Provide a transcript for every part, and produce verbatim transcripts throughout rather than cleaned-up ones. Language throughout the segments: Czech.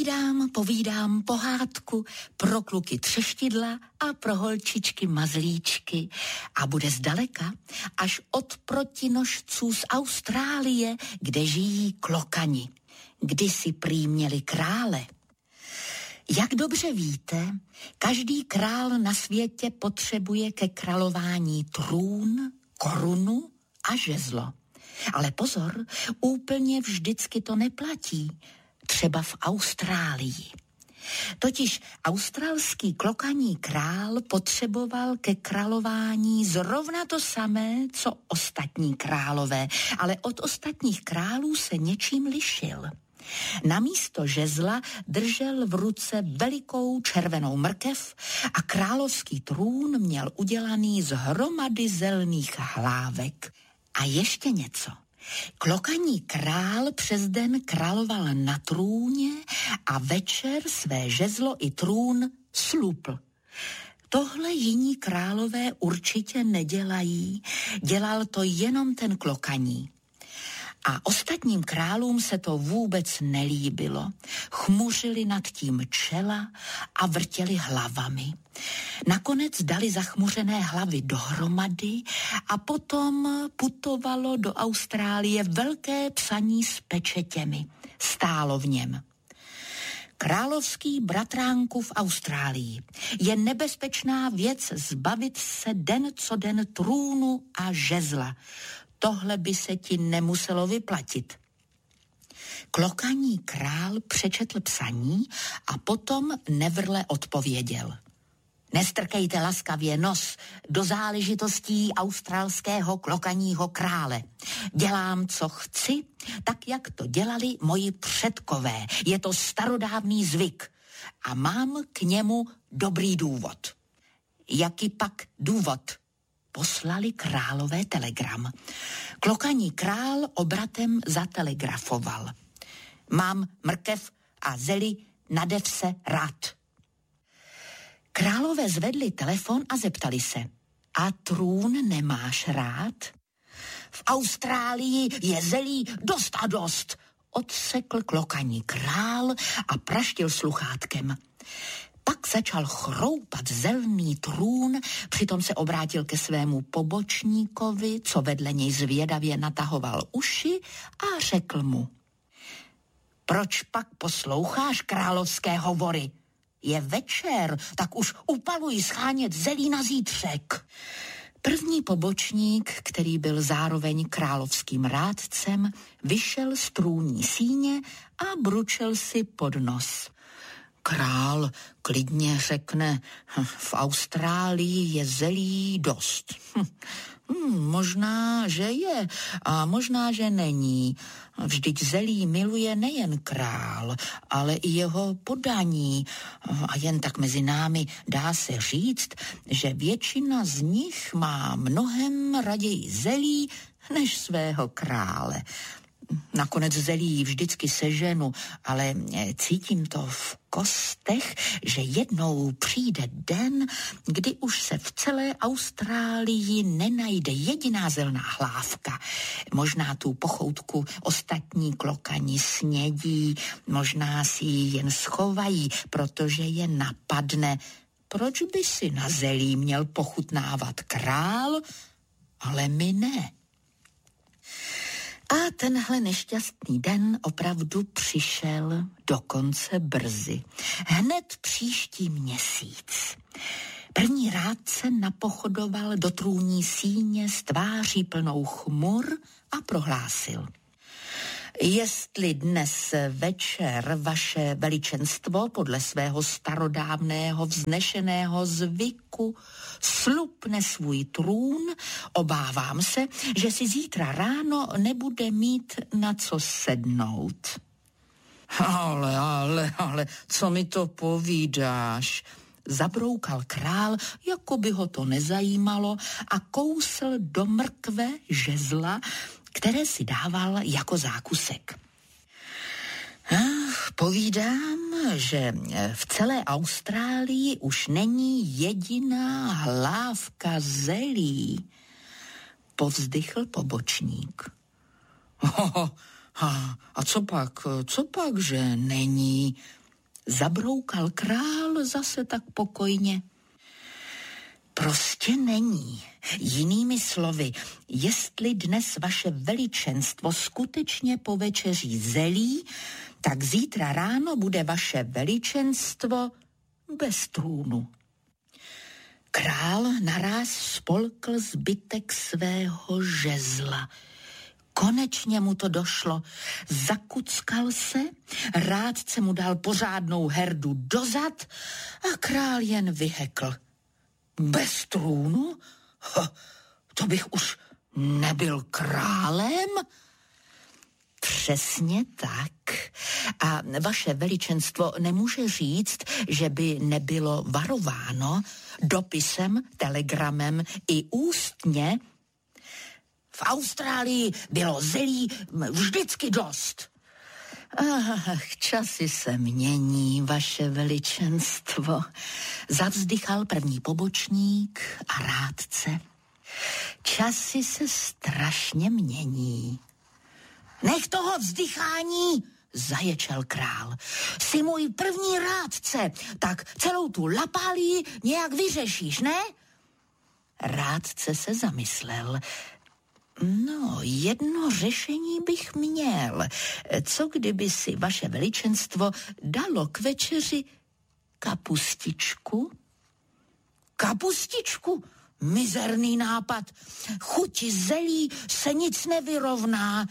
Povídám, povídám pohádku pro kluky třeštidla a pro holčičky mazlíčky a bude zdaleka až od protinožců z Austrálie, kde žijí klokani. Kdysi prý měli krále. Jak dobře víte, každý král na světě potřebuje ke králování trůn, korunu a žezlo. Ale pozor, úplně vždycky to neplatí. Třeba v Austrálii. Totiž australský klokaní král potřeboval ke králování zrovna to samé, co ostatní králové, ale od ostatních králů se něčím lišil. Namísto žezla držel v ruce velikou červenou mrkev a královský trůn měl udělaný z hromady zelných hlávek. A ještě něco. Klokaní král přes den královal na trůně a večer své žezlo i trůn slupl. Tohle jiní králové určitě nedělají, dělal to jenom ten klokaní. A ostatním králům se to vůbec nelíbilo. Chmuřili nad tím čela a vrtěli hlavami. Nakonec dali zachmuřené hlavy dohromady a potom putovalo do Austrálie velké psaní s pečetěmi. Stálo v něm: Královský bratránku v Austrálii. Je nebezpečná věc zbavit se den co den trůnu a žezla. Tohle by se ti nemuselo vyplatit. Klokaní král přečetl psaní a potom nevrle odpověděl: Nestrkejte laskavě nos do záležitostí australského klokaního krále. Dělám, co chci, tak, jak to dělali moji předkové. Je to starodávný zvyk a mám k němu dobrý důvod. Jaký pak důvod? Poslali králové telegram. Klokaní král obratem zatelegrafoval: Mám mrkev a zeli, nadev se rád. Králové zvedli telefon a zeptali se: A trůn nemáš rád? V Austrálii je zelí dost a dost, odsekl klokaní král a praštil sluchátkem. Pak začal chroupat zelný trůn, přitom se obrátil ke svému pobočníkovi, co vedle něj zvědavě natahoval uši, a řekl mu: Proč pak posloucháš královské hovory? Je večer, tak už upaluj schánět zelí na zítřek. První pobočník, který byl zároveň královským rádcem, vyšel z trůní síně a bručel si pod nos: Král klidně řekne, v Austrálii je zelí dost. Hm, hm, možná, že je a možná, že není. Vždyť zelí miluje nejen král, ale i jeho podaní. A jen tak mezi námi dá se říct, že většina z nich má mnohem raději zelí než svého krále. Nakonec zelí vždycky seženu, ale cítím to v kostech, že jednou přijde den, kdy už se v celé Austrálii nenajde jediná zelná hlávka. Možná tu pochoutku ostatní klokani snědí, možná si ji jen schovají, protože je napadne: proč by si na zelí měl pochutnávat král, ale my ne. A tenhle nešťastný den opravdu přišel dokonce brzy. Hned příští měsíc. První rádce napochodoval do trůní síně s tváří plnou chmur a prohlásil: Jestli dnes večer vaše veličenstvo podle svého starodávného vznešeného zvyku slupne svůj trůn, obávám se, že si zítra ráno nebude mít na co sednout. Ale, ale, ale, co mi to povídáš? Zabroukal král, jako by ho to nezajímalo, a kousl do mrkve žezla, které si dával jako zákusek. Ach, povídám, že v celé Austrálii už není jediná hlávka zelí, povzdychl pobočník. Ho, ho, a, a co pak, co pak, že není? Zabroukal král zase tak pokojně. Prostě není. Jinými slovy, jestli dnes vaše veličenstvo skutečně povečeří zelí, tak zítra ráno bude vaše veličenstvo bez trůnu. Král naráz spolkl zbytek svého žezla. Konečně mu to došlo. Zakuckal se, rádce mu dal pořádnou herdu dozad a král jen vyhekl. Bez trůnu? Ho, to bych už nebyl králem? Přesně tak. A vaše veličenstvo nemůže říct, že by nebylo varováno dopisem, telegramem i ústně. V Austrálii bylo zelí vždycky dost. Ach, časy se mění, vaše veličenstvo. Zavzdychal první pobočník a rádce. Časy se strašně mění. Nech toho vzdychání, zaječel král. Jsi můj první rádce, tak celou tu lapálii nějak vyřešíš, ne? Rádce se zamyslel. No, jedno řešení bych měl. Co kdyby si vaše veličenstvo dalo k večeři kapustičku? Kapustičku? Mizerný nápad. Chuti zelí se nic nevyrovná.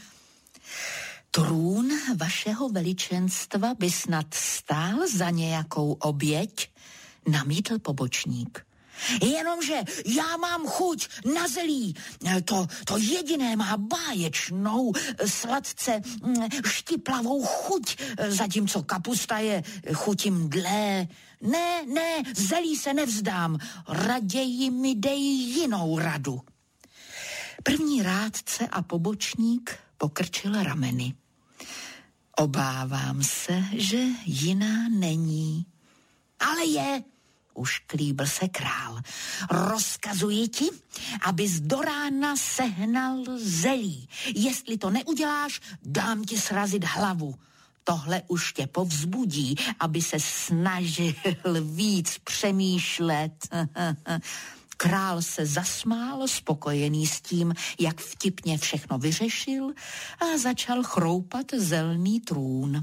Trůn vašeho veličenstva by snad stál za nějakou oběť, namítl pobočník. Jenomže já mám chuť na zelí. To, to jediné má báječnou, sladce štiplavou chuť, zatímco kapusta je chutí mdlé. Ne, ne, zelí se nevzdám, raději mi dej jinou radu. První rádce a pobočník pokrčil rameny. Obávám se, že jiná není. Ale je, už klíbil se král. Rozkazuji ti, abys do rána sehnal zelí. Jestli to neuděláš, dám ti srazit hlavu. Tohle už tě povzbudí, aby se snažil víc přemýšlet. Král se zasmál, spokojený s tím, jak vtipně všechno vyřešil, a začal chroupat zelný trůn.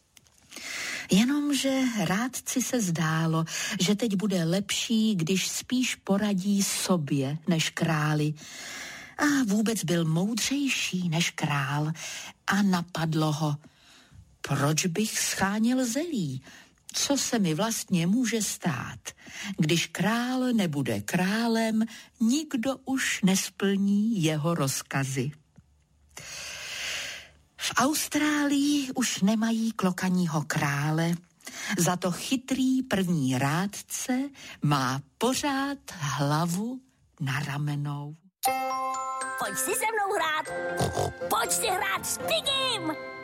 Jenomže rádci se zdálo, že teď bude lepší, když spíš poradí sobě než králi. A vůbec byl moudřejší než král a napadlo ho, proč bych scháněl zelí? Co se mi vlastně může stát? Když král nebude králem, nikdo už nesplní jeho rozkazy. V Austrálii už nemají klokaního krále, za to chytrý první rádce má pořád hlavu na ramenou. Pojď si se mnou hrát, pojď si hrát s Pigim!